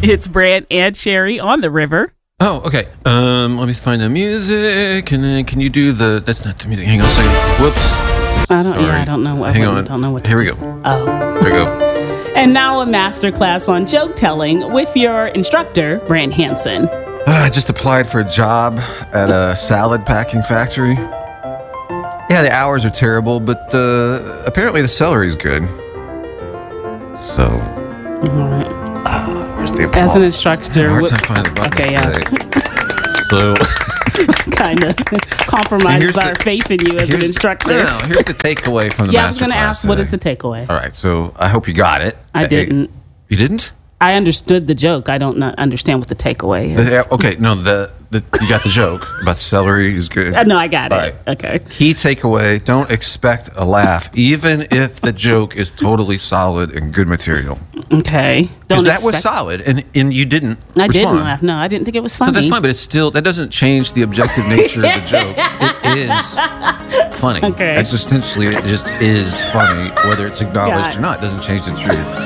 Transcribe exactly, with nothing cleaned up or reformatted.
It's Brant and Sherry on the river. Oh, okay. Um, let me find the music, and then can you do the? That's not the music. Hang on a second. Whoops. I don't. Sorry. Yeah, I don't know. I Hang really on. don't know what. To Here we do. go. Oh. Here we go. And now a master class on joke telling with your instructor, Brant Hansen. Uh, I just applied for a job at a salad packing factory. Yeah, the hours are terrible, but the apparently the salary's good. So, All right. uh, where's the As an applause? instructor, Hard what- time finding the buttons okay, yeah. today. So, kind of compromises Here's the- our faith in you as an here's- instructor. No, here's the takeaway from the Yeah, I was master going to class ask, what today. is the takeaway? All right, so I hope you got it. I Hey, didn't. You didn't? I understood the joke. I don't not understand what the takeaway is. Yeah, okay, no, the, the you got the joke about celery is good. Uh, no, I got Right. it. Okay. Key takeaway: don't expect a laugh, even if the joke is totally solid and good material. Okay. Because Don't that was expect- solid, and and you didn't. I respond. didn't laugh. No, I didn't think it was So funny. that's fine, but it's still that doesn't change the objective nature of the joke. It is funny. Okay. Existentially, it just is funny, whether it's acknowledged Got it. or not. It doesn't change the truth.